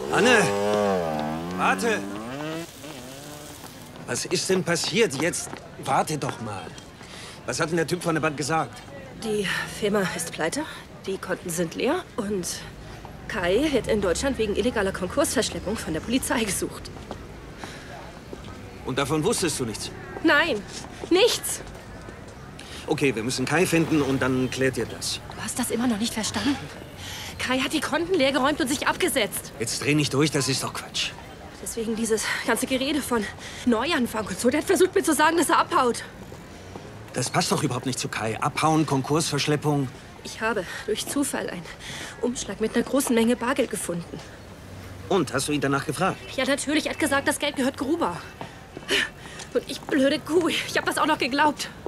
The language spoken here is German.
Anne! Warte! Was ist denn passiert jetzt? Warte doch mal. Was hat denn der Typ von der Bank gesagt? Die Firma ist pleite, die Konten sind leer und Kai wird in Deutschland wegen illegaler Konkursverschleppung von der Polizei gesucht. Und davon wusstest du nichts? Nein, nichts. Okay, wir müssen Kai finden und dann klärt ihr das. Du hast das immer noch nicht verstanden. Kai hat die Konten leergeräumt und sich abgesetzt. Jetzt dreh nicht durch, das ist doch Quatsch. Deswegen dieses ganze Gerede von Neuanfang und so. Der hat versucht mir zu sagen, dass er abhaut. Das passt doch überhaupt nicht zu Kai. Abhauen, Konkursverschleppung. Ich habe durch Zufall einen Umschlag mit einer großen Menge Bargeld gefunden. Und, hast du ihn danach gefragt? Ja, natürlich. Er hat gesagt, das Geld gehört Gruber. Und ich, blöde Kuh, ich habe das auch noch geglaubt.